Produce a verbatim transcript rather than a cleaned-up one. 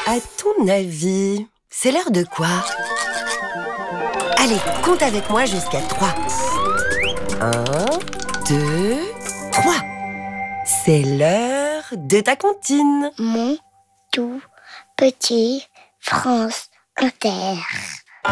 À ton avis, c'est l'heure de quoi? Allez, compte avec moi jusqu'à trois. Un, deux, trois. C'est l'heure de ta comptine. Mon tout petit France Inter.